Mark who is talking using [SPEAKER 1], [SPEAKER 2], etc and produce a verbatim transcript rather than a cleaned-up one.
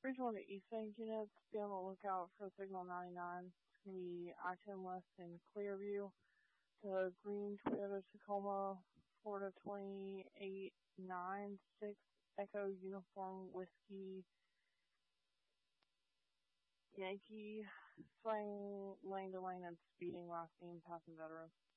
[SPEAKER 1] Regional to East Bank units, be on the lookout for signal ninety-nine. It's going to be I ten West in Clearview. The green Toyota Tacoma, Florida twenty-eight nine six Echo Uniform Whiskey Yankee, swaying lane to lane and speeding, last seen passing veterans.